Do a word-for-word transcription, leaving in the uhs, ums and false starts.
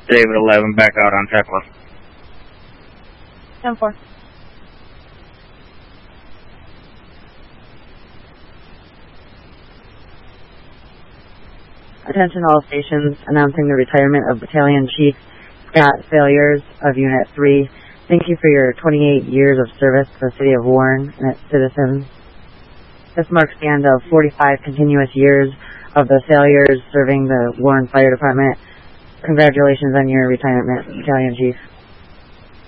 David eleven, back out on checklist. ten four. Attention all stations, announcing the retirement of Battalion Chief Scott Failures of Unit three. Thank you for your twenty-eight years of service to the City of Warren and its citizens. This marks the end of forty-five continuous years of the Failures serving the Warren Fire Department. Congratulations on your retirement, Battalion Chief.